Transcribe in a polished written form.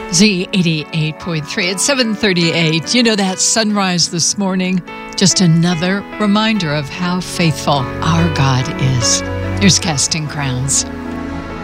Z88.3 at 7:38. You know, that sunrise this morning, just another reminder of how faithful our God is. Here's Casting Crowns.